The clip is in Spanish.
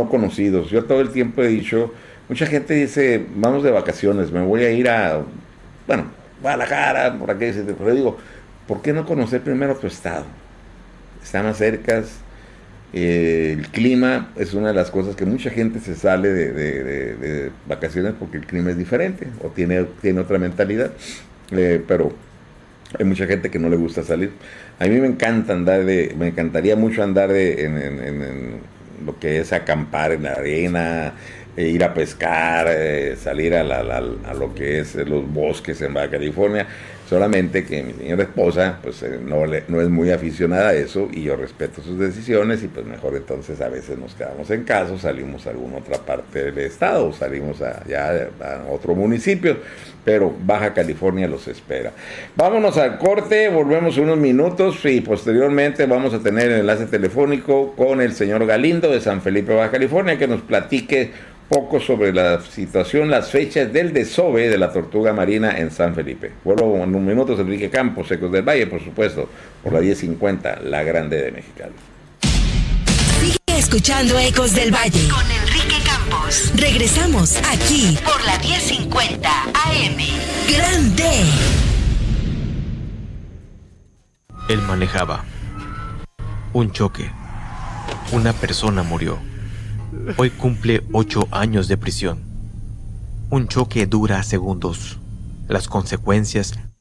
no conocidos. Yo todo el tiempo he dicho, mucha gente dice, vamos de vacaciones, me voy a ir a, bueno, Guadalajara, por aquí, pero digo, ¿por qué no conocer primero tu estado? Está más cerca, el clima es una de las cosas que mucha gente se sale de vacaciones porque el clima es diferente o tiene otra mentalidad, pero hay mucha gente que no le gusta salir. A mí me encanta me encantaría mucho andar en lo que es acampar en la arena, ir a pescar, salir a lo que es los bosques en Baja California. Solamente que mi señora esposa pues no es muy aficionada a eso y yo respeto sus decisiones y pues mejor entonces a veces nos quedamos en casa, salimos a alguna otra parte del estado, salimos allá a otro municipio, pero Baja California los espera. Vámonos al corte, volvemos unos minutos y posteriormente vamos a tener el enlace telefónico con el señor Galindo de San Felipe, Baja California, que nos platique poco sobre la situación, las fechas del desove de la tortuga marina en San Felipe. Vuelvo en un minuto, Enrique Campos, Ecos del Valle, por supuesto, por la 1050, la Grande de Mexicali. Sigue escuchando Ecos del Valle con Enrique Campos. Regresamos aquí por la 1050 AM. Grande. Él manejaba. Un choque. Una persona murió. Hoy cumple 8 años de prisión. Un choque dura segundos. Las consecuencias